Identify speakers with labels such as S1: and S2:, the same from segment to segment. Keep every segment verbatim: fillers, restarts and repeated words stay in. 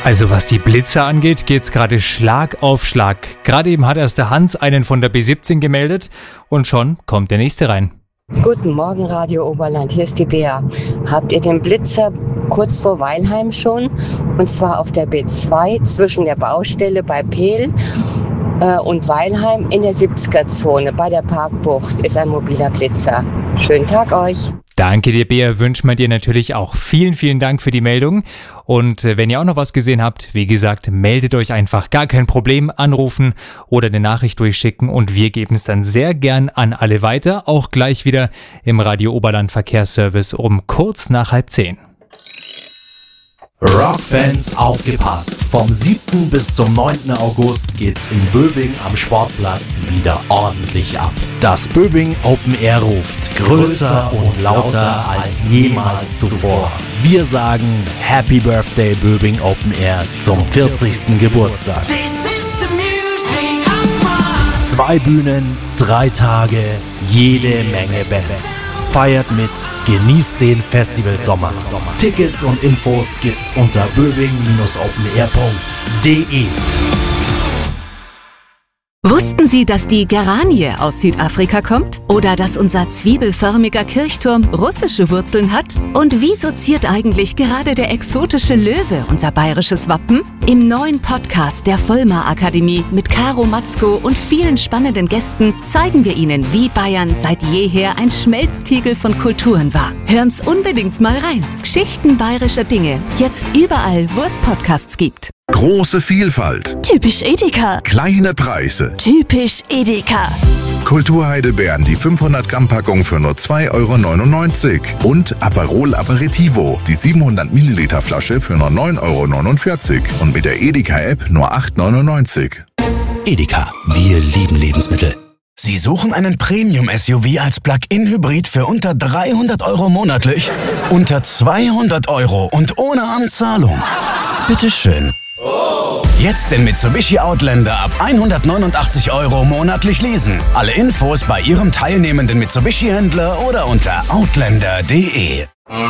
S1: Also was die Blitzer angeht, geht's gerade Schlag auf Schlag. Gerade eben hat erst der Hans einen von der B siebzehn gemeldet und schon kommt der nächste rein.
S2: Guten Morgen, Radio Oberland, hier ist die Bea. Habt ihr den Blitzer kurz vor Weilheim schon? Und zwar auf der B zwei zwischen der Baustelle bei Pehl äh, und Weilheim in der siebziger-Zone. Bei der Parkbucht ist ein mobiler Blitzer. Schönen Tag euch.
S1: Danke dir, Bea, wünschen wir dir natürlich auch. Vielen, vielen Dank für die Meldung. Und wenn ihr auch noch was gesehen habt, wie gesagt, meldet euch einfach, gar kein Problem, anrufen oder eine Nachricht durchschicken und wir geben es dann sehr gern an alle weiter, auch gleich wieder im Radio Oberland Verkehrsservice um kurz nach halb zehn.
S3: Rockfans, aufgepasst! Vom siebten bis zum neunten August geht's in Böbing am Sportplatz wieder ordentlich ab. Das Böbing Open Air ruft größer und lauter als jemals zuvor. Wir sagen Happy Birthday Böbing Open Air zum vierzigsten Geburtstag. Zwei Bühnen, drei Tage, jede Menge Bands. Feiert mit, genießt den Festivalsommer. Tickets und Infos gibt's unter böbing Bindestrich open air punkt de.
S4: Wussten Sie, dass die Geranie aus Südafrika kommt? Oder dass unser zwiebelförmiger Kirchturm russische Wurzeln hat? Und wieso ziert eigentlich gerade der exotische Löwe unser bayerisches Wappen? Im neuen Podcast der Vollmar Akademie mit Caro Matzko und vielen spannenden Gästen zeigen wir Ihnen, wie Bayern seit jeher ein Schmelztiegel von Kulturen war. Hören's unbedingt mal rein. Geschichten bayerischer Dinge. Jetzt überall, wo es Podcasts gibt.
S5: Große Vielfalt.
S4: Typisch Edeka.
S5: Kleine Preise.
S4: Typisch Edeka.
S5: Kulturheidelbeeren, die fünfhundert Gramm Packung für nur zwei Euro neunundneunzig. Und Aperol Aperitivo, die siebenhundert Milliliter Flasche für nur neun Euro neunundvierzig. Und mit der Edeka-App nur acht Euro neunundneunzig.
S6: Edeka, wir lieben Lebensmittel. Sie suchen einen Premium-S U V als Plug-in-Hybrid für unter dreihundert Euro monatlich? Unter zweihundert Euro und ohne Anzahlung? Bitteschön. Jetzt den Mitsubishi Outlander ab hundertneunundachtzig Euro monatlich leasen. Alle Infos bei Ihrem teilnehmenden Mitsubishi-Händler oder unter outlander punkt de.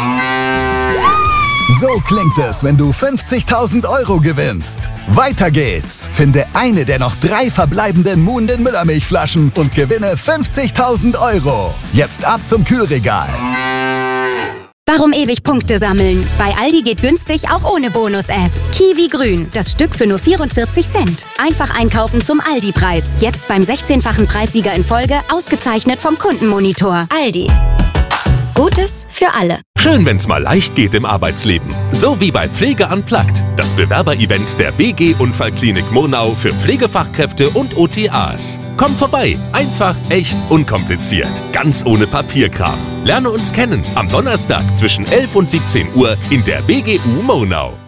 S7: So klingt es, wenn du fünfzigtausend Euro gewinnst. Weiter geht's. Finde eine der noch drei verbleibenden Muhnden Müllermilchflaschen und gewinne fünfzigtausend Euro. Jetzt ab zum Kühlregal.
S8: Warum ewig Punkte sammeln? Bei Aldi geht günstig auch ohne Bonus-App. Kiwi Grün, das Stück für nur vierundvierzig Cent. Einfach einkaufen zum Aldi-Preis. Jetzt beim sechzehnfachen Preissieger in Folge, ausgezeichnet vom Kundenmonitor. Aldi. Gutes für alle.
S9: Schön, wenn's mal leicht geht im Arbeitsleben. So wie bei Pflege Unplugged, das Bewerber-Event der B G Unfallklinik Murnau für Pflegefachkräfte und O T As. Komm vorbei, einfach, echt, unkompliziert, ganz ohne Papierkram. Lerne uns kennen am Donnerstag zwischen elf und siebzehn Uhr in der B G U Murnau.